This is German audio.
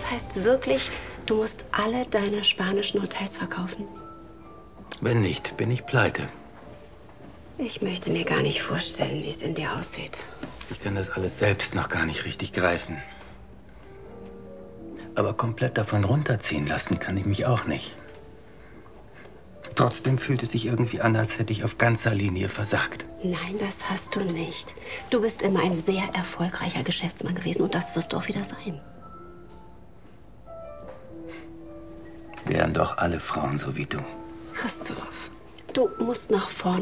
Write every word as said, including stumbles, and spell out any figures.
Das heißt wirklich, du musst alle deine spanischen Hotels verkaufen? Wenn nicht, bin ich pleite. Ich möchte mir gar nicht vorstellen, wie es in dir aussieht. Ich kann das alles selbst noch gar nicht richtig greifen. Aber komplett davon runterziehen lassen kann ich mich auch nicht. Trotzdem fühlt es sich irgendwie an, als hätte ich auf ganzer Linie versagt. Nein, das hast du nicht. Du bist immer ein sehr erfolgreicher Geschäftsmann gewesen und das wirst du auch wieder sein. Wären doch alle Frauen so wie du. Christoph, du musst nach vorne.